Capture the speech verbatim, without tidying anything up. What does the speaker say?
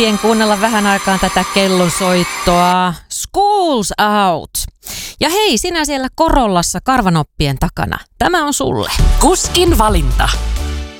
kuunnella vähän aikaan tätä kellonsoittoa. School's out. Ja hei, sinä siellä Korollassa karvanoppien takana. Tämä on sulle. Kuskin valinta.